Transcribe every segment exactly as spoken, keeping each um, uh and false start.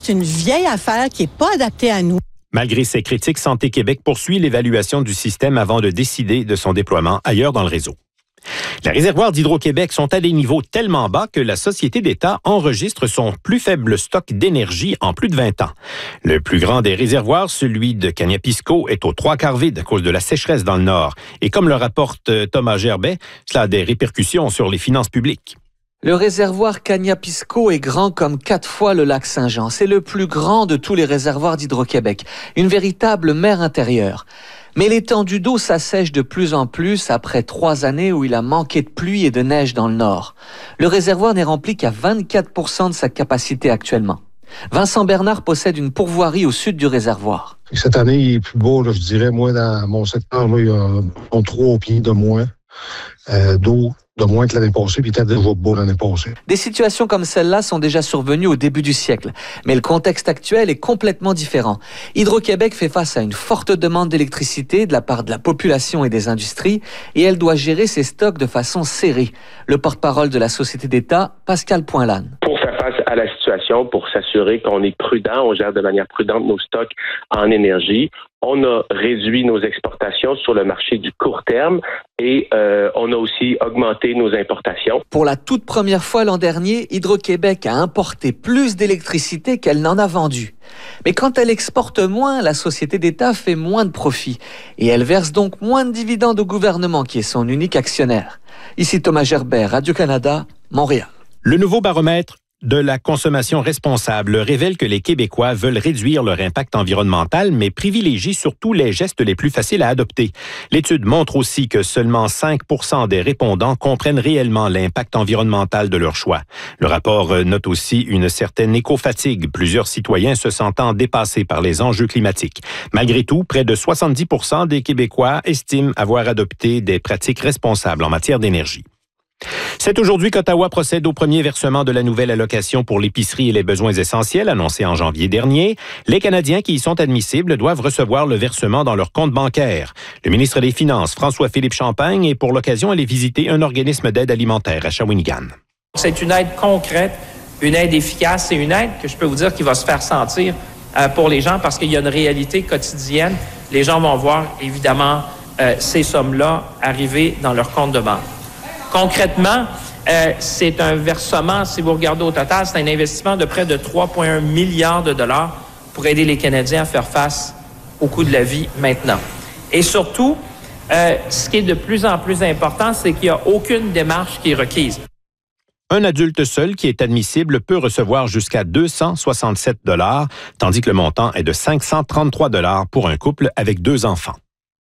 C'est une vieille affaire qui n'est pas adaptée à nous. Malgré ces critiques, Santé Québec poursuit l'évaluation du système avant de décider de son déploiement ailleurs dans le réseau. Les réservoirs d'Hydro-Québec sont à des niveaux tellement bas que la Société d'État enregistre son plus faible stock d'énergie en plus de vingt ans. Le plus grand des réservoirs, celui de Kaniapiscau, est aux trois quarts vide à cause de la sécheresse dans le nord. Et comme le rapporte Thomas Gerbet, cela a des répercussions sur les finances publiques. Le réservoir Kaniapiscau est grand comme quatre fois le lac Saint-Jean. C'est le plus grand de tous les réservoirs d'Hydro-Québec. Une véritable mer intérieure. Mais l'étendue d'eau s'assèche de plus en plus après trois années où il a manqué de pluie et de neige dans le nord. Le réservoir n'est rempli qu'à vingt-quatre pour cent de sa capacité actuellement. Vincent Bernard possède une pourvoirie au sud du réservoir. Cette année, il est plus beau, là, je dirais. Moi, dans mon secteur, là, il y a trois pieds de moins euh, d'eau. de moins que l'année passée, puis il était déjà beau l'année passée. Des situations comme celle-là sont déjà survenues au début du siècle, mais le contexte actuel est complètement différent. Hydro-Québec fait face à une forte demande d'électricité de la part de la population et des industries, et elle doit gérer ses stocks de façon serrée. Le porte-parole de la Société d'État, Pascal Poinlane. Pour faire face à la situation, pour s'assurer qu'on est prudent, on gère de manière prudente nos stocks en énergie. On a réduit nos exportations sur le marché du court terme et euh, on a aussi augmenté nos importations. Pour la toute première fois l'an dernier, Hydro-Québec a importé plus d'électricité qu'elle n'en a vendu. Mais quand elle exporte moins, la Société d'État fait moins de profit et elle verse donc moins de dividendes au gouvernement qui est son unique actionnaire. Ici Thomas Gerbet, Radio-Canada, Montréal. Le nouveau baromètre de la consommation responsable révèle que les Québécois veulent réduire leur impact environnemental, mais privilégient surtout les gestes les plus faciles à adopter. L'étude montre aussi que seulement cinq pour cent des répondants comprennent réellement l'impact environnemental de leur choix. Le rapport note aussi une certaine éco-fatigue, plusieurs citoyens se sentant dépassés par les enjeux climatiques. Malgré tout, près de soixante-dix pour cent des Québécois estiment avoir adopté des pratiques responsables en matière d'énergie. C'est aujourd'hui qu'Ottawa procède au premier versement de la nouvelle allocation pour l'épicerie et les besoins essentiels annoncée en janvier dernier. Les Canadiens qui y sont admissibles doivent recevoir le versement dans leur compte bancaire. Le ministre des Finances, François-Philippe Champagne, est pour l'occasion allé visiter un organisme d'aide alimentaire à Shawinigan. C'est une aide concrète, une aide efficace et une aide que je peux vous dire qui va se faire sentir euh, pour les gens parce qu'il y a une réalité quotidienne. Les gens vont voir évidemment euh, ces sommes-là arriver dans leur compte de banque. Concrètement, euh, c'est un versement, si vous regardez au total, c'est un investissement de près de trois virgule un milliards de dollars pour aider les Canadiens à faire face au coût de la vie maintenant. Et surtout, euh, ce qui est de plus en plus important, c'est qu'il n'y a aucune démarche qui est requise. Un adulte seul qui est admissible peut recevoir jusqu'à deux cent soixante-sept dollars, tandis que le montant est de cinq cent trente-trois dollars pour un couple avec deux enfants.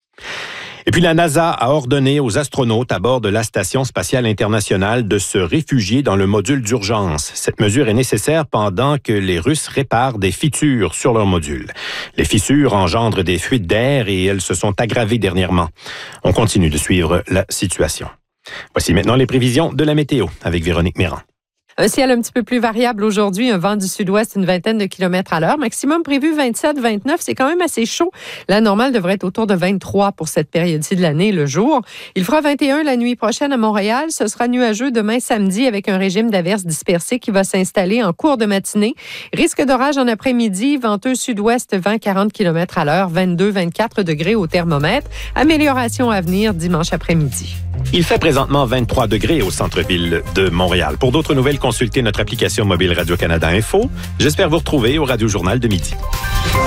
Et puis la NASA a ordonné aux astronautes à bord de la Station spatiale internationale de se réfugier dans le module d'urgence. Cette mesure est nécessaire pendant que les Russes réparent des fissures sur leur module. Les fissures engendrent des fuites d'air et elles se sont aggravées dernièrement. On continue de suivre la situation. Voici maintenant les prévisions de la météo avec Véronique Méran. Un ciel un petit peu plus variable aujourd'hui, un vent du sud-ouest, une vingtaine de kilomètres à l'heure. Maximum prévu vingt-sept, vingt-neuf, c'est quand même assez chaud. La normale devrait être autour de vingt-trois pour cette période-ci de l'année, le jour. Il fera vingt et un la nuit prochaine à Montréal. Ce sera nuageux demain samedi avec un régime d'averses dispersées qui va s'installer en cours de matinée. Risque d'orage en après-midi, venteux sud-ouest, vingt à quarante kilomètres à l'heure, vingt-deux à vingt-quatre degrés au thermomètre. Amélioration à venir dimanche après-midi. Il fait présentement vingt-trois degrés au centre-ville de Montréal. Pour d'autres nouvelles, consultez notre application mobile Radio-Canada Info. J'espère vous retrouver au Radio Journal de midi.